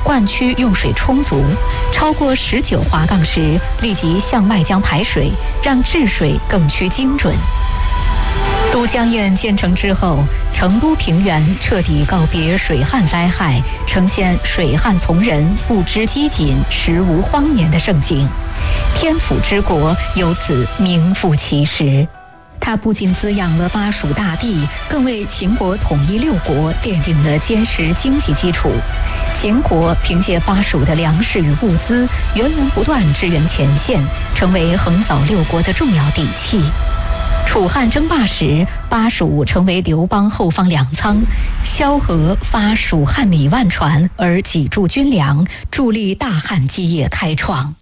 灌区用水充足，超过19华杠时，立即向外将排水，让治水更趋精准。都江堰建成之后，成都平原彻底告别水旱灾害，呈现水旱从人，不知饥馑，时无荒年的盛景。天府之国由此名副其实。它不仅滋养了巴蜀大地，更为秦国统一6国奠定了坚实经济基础。秦国凭借巴蜀的粮食与物资，源源不断支援前线，成为横扫6国的重要底气。楚汉争霸时，巴蜀成为刘邦后方粮仓，萧何发蜀汉米万船而给助军粮，助力大汉基业开创。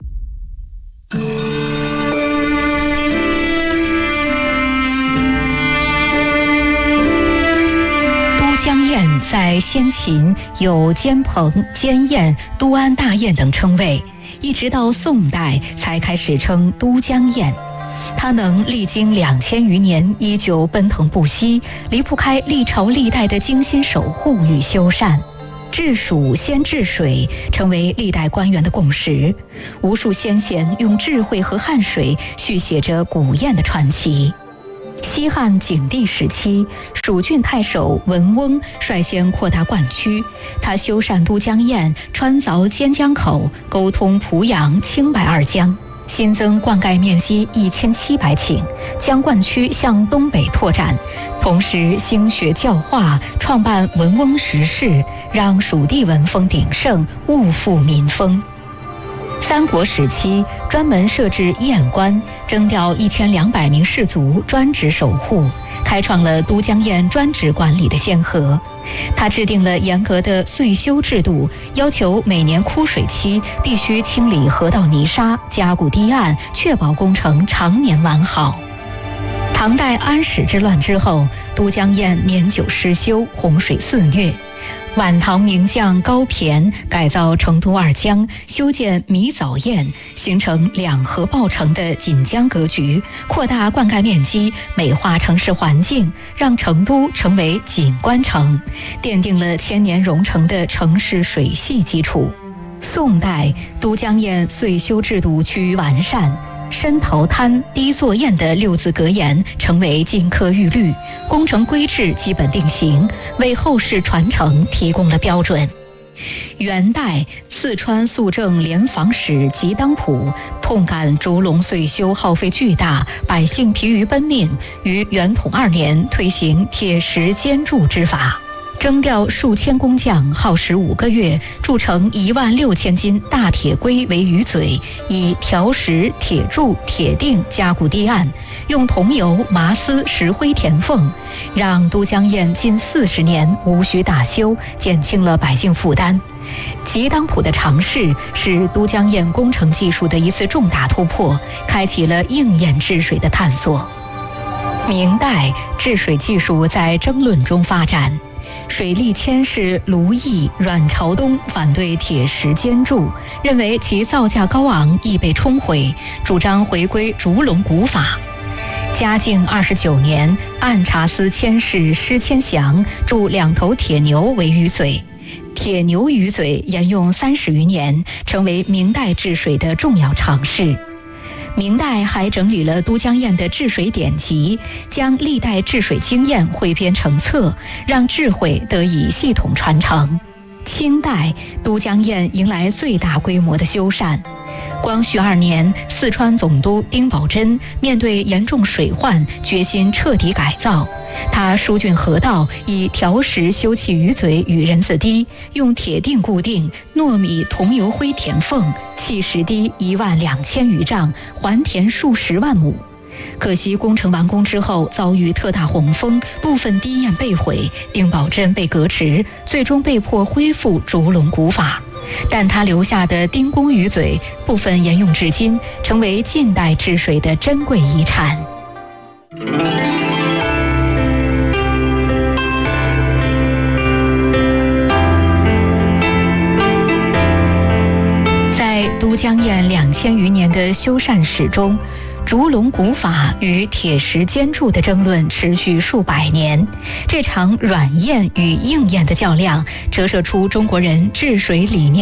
都江堰在先秦有坚彭、坚堰、都安大堰等称谓，一直到宋代才开始称都江堰。它能历经2000余年，依旧奔腾不息，离不开历朝历代的精心守护与修缮。治蜀先治水，成为历代官员的共识。无数先贤用智慧和汗水续写着古堰的传奇。西汉景帝时期，蜀郡太守文翁率先扩大灌区，他修缮都江堰，穿凿尖江口，沟通濮阳、青白2江。新增灌溉面积1700顷，将灌区向东北拓展，同时兴学教化，创办文翁十士，让蜀地文风鼎盛，物阜民丰。三国时期，专门设置堰官，征调1200名士卒专职守护，开创了都江堰专职管理的先河。他制定了严格的岁修制度，要求每年枯水期必须清理河道泥沙，加固堤岸，确保工程常年完好。唐代安史之乱之后，都江堰年久失修，洪水肆虐。晚唐名将高骈改造成都2江，修建米枣堰，形成2河抱城的锦江格局，扩大灌溉面积，美化城市环境，让成都成为景观城，奠定了千年融成的城市水系基础。宋代都江堰岁修制度趋于完善，深陶滩、低作堰的6字格言成为金科玉律，工程规制基本定型，为后世传承提供了标准。元代四川肃政联防使吉当普痛感烛龙岁修耗费巨大，百姓疲于奔命，于元统2年推行铁石坚筑之法，征调数千工匠，耗时5个月，铸成16000斤大铁龟为鱼嘴，以条石、铁柱、铁锭加固堤岸，用桐油、麻丝、石灰填缝，让都江堰近40年无需大修，减轻了百姓负担。吉当普的尝试是都江堰工程技术的一次重大突破，开启了硬堰治水的探索。明代治水技术在争论中发展。水利佥事卢毅、阮朝东反对铁石坚筑，认为其造价高昂，易被冲毁，主张回归烛龙古法。嘉靖29年，按察司佥事施千祥铸2头铁牛为鱼嘴，铁牛鱼嘴沿用30余年，成为明代治水的重要尝试。明代还整理了都江堰的治水典籍，将历代治水经验汇编成册，让智慧得以系统传承。清代都江堰迎来最大规模的修缮。光绪2年，四川总督丁宝桢面对严重水患，决心彻底改造。他疏浚河道，以条石修砌鱼嘴与人字堤，用铁锭固定，糯米、桐油灰填缝，砌石堤12000余丈，环填数10万亩。可惜工程完工之后遭遇特大洪峰，部分堤堰被毁，丁宝桢被革职，最终被迫恢复烛龙古法。但他留下的丁公鱼嘴部分沿用至今，成为近代治水的珍贵遗产。在都江堰2000余年的修缮史中，烛龙古法与铁石坚筑的争论持续数百年，这场软堰与硬堰的较量，折射出中国人治水理念